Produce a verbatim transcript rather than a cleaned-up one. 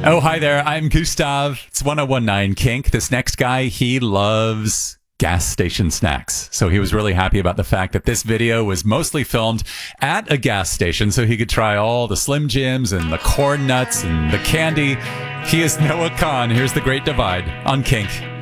Oh, hi there. I'm Gustav. It's one oh one nine Kink. This next guy, he loves gas station snacks. So he was really happy about the fact that this video was mostly filmed at a gas station so he could try all the Slim Jims and the corn nuts and the candy. He is Noah Kahn. Here's The Great Divide on Kink.